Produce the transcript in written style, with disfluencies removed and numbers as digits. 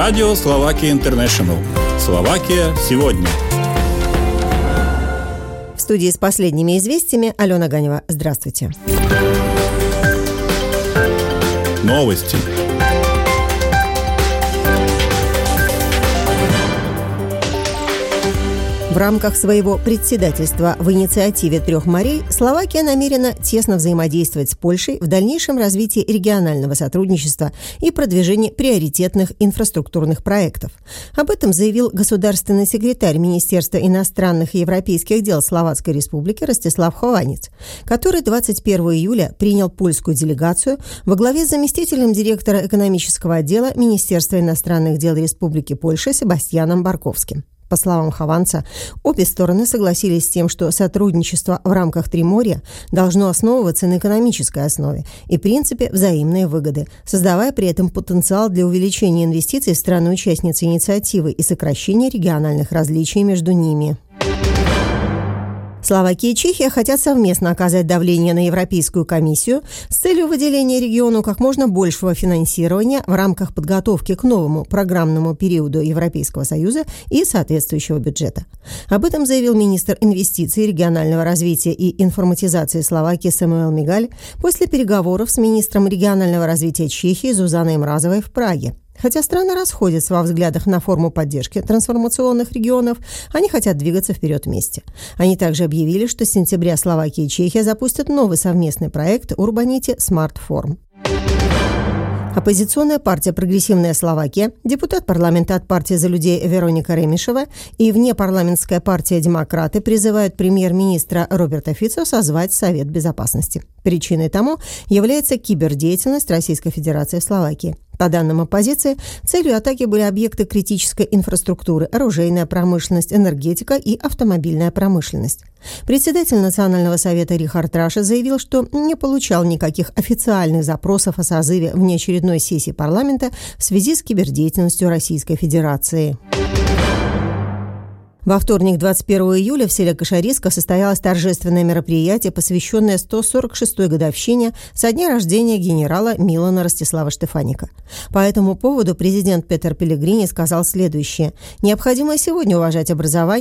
Радио Словакия Интернешнл. Словакия сегодня. В студии с последними известиями Алена Ганева. Здравствуйте. Новости. В рамках своего председательства в инициативе «Трех морей» Словакия намерена тесно взаимодействовать с Польшей в дальнейшем развитии регионального сотрудничества и продвижении приоритетных инфраструктурных проектов. Об этом заявил государственный секретарь Министерства иностранных и европейских дел Словацкой Республики Ростислав Хованец, который 21 июля принял польскую делегацию во главе с заместителем директора экономического отдела Министерства иностранных дел Республики Польша Себастьяном Барковским. По словам Хованца, обе стороны согласились с тем, что сотрудничество в рамках Триморья должно основываться на экономической основе и принципе взаимной выгоды, создавая при этом потенциал для увеличения инвестиций в страны-участницы инициативы и сокращения региональных различий между ними. Словакия и Чехия хотят совместно оказать давление на Европейскую комиссию с целью выделения региону как можно большего финансирования в рамках подготовки к новому программному периоду Европейского Союза и соответствующего бюджета. Об этом заявил министр инвестиций, регионального развития и информатизации Словакии Самуэл Мигаль после переговоров с министром регионального развития Чехии Зузаной Мразовой в Праге. Хотя страны расходятся во взглядах на форму поддержки трансформационных регионов, они хотят двигаться вперед вместе. Они также объявили, что с сентября Словакия и Чехия запустят новый совместный проект Urbanity Smart Form. Оппозиционная партия «Прогрессивная Словакия», депутат парламента от партии «За людей» Вероника Ремишева и внепарламентская партия «Демократы» призывают премьер-министра Роберта Фицо созвать Совет Безопасности. Причиной тому является кибердеятельность Российской Федерации в Словакии. По данным оппозиции, целью атаки были объекты критической инфраструктуры, оружейная промышленность, энергетика и автомобильная промышленность. Председатель Национального совета Рихард Раша заявил, что не получал никаких официальных запросов о созыве внеочередной сессии парламента в связи с кибердеятельностью Российской Федерации. Во вторник, 21 июля, в селе Кашариска состоялось торжественное мероприятие, посвященное 146-й годовщине со дня рождения генерала Милана Ростислава Штефаника. По этому поводу президент Петер Пелегрини сказал следующее: «Необходимо сегодня уважать образование